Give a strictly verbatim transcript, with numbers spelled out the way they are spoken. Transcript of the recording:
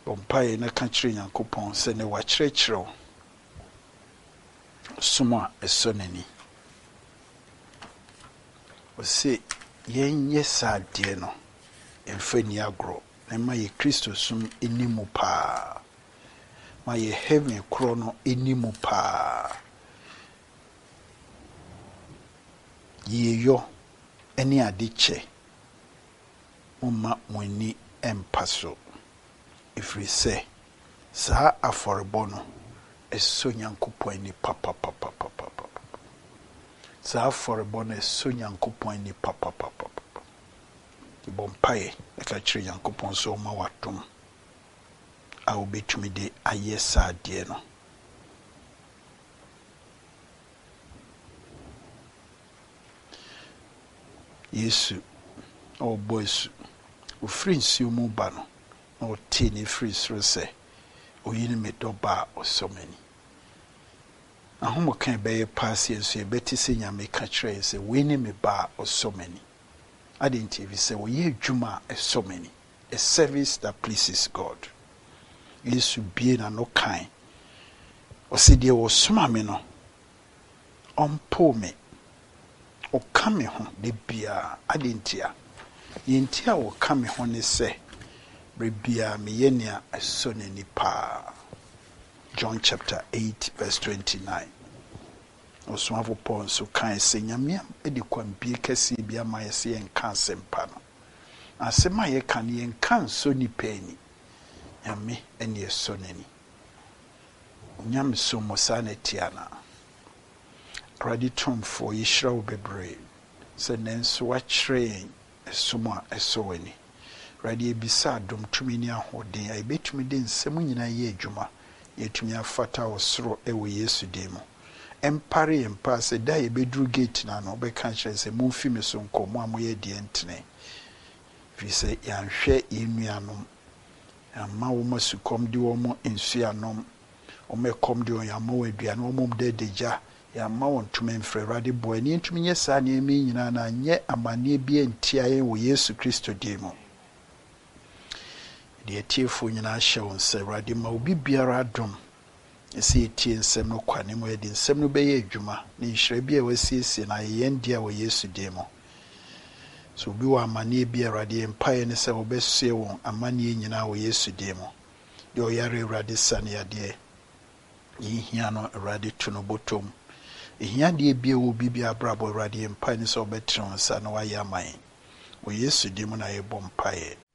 Bompaye na country Yankopon se ne wachirechiro suma esoneni. O se yenye sadie no emfani agro na ma ye Kristo sum enimu pa. Ma ye heaven kro no enimu pa. Ye yo eni adiche. Mumma mweni empaso. Ifri se sa aforebono eso Nyankopon ni papa papa papa papa. Sa aforebono eso Nyankopon ni papa papa papa. Ki bompaye eka chire Nyankopon so ma watom. A obetumi de ayesa ade no. Yesu o boys o friends you mu ba no o tini free sro se o yini me doba o so many ahomo kan be ye pass yenso ye beti se nyame ka kire se we ni me ba o so many adenti vi se o ye adwuma e so many a service that pleases God. Yesu bie na no kan o se de o soma me no ompo me o kame ho de bia adentia yentia o kame ho ne se rebia me yenia eso ne nipa. John chapter eight verse twenty-nine. Oswafo Paul so kan se nyame edi kwambie kase bia ma yese yenka sempa no asema ye kan yenka so nipa ni nyame eni eso neni nyame so mosane tiana ready tom for yishra obebre se nenso wa kire esoma eso wani ready ebisa dom tumi ni ahoden ai betumi de nsem nyina ye adwuma yetumi afata osoro ewo Yesu demo empare empa se da ye bedru gate na no be kan kire se mumfi me so nkomo amoye de entene fi se yanhwe yenuanom amma wo masukom di wo mo ensuanom o mekom di oyamo aduane wo mom de deja ya ma won tumi mfre rade boy ni ntumi nye sa na emi nyina na nye amane bi entia ye wo Yesu Kristo demo de tiefo nyina hye won se rade ma obi biara dom ese tie nsem no kwane mo yedi nsem no be ye adwuma ni nhire bi e wasiesie na ye ndia wo Yesu demo so bi wa amane bi rade empaye ne se obesie won amane nyina wo Yesu demo de oyare rade sane yade yihia no rade tuno botom ehia de bia wo bibia brabo rade empaye ne se obetron sa na wa yaman wo Yesu demo na ye bompaye.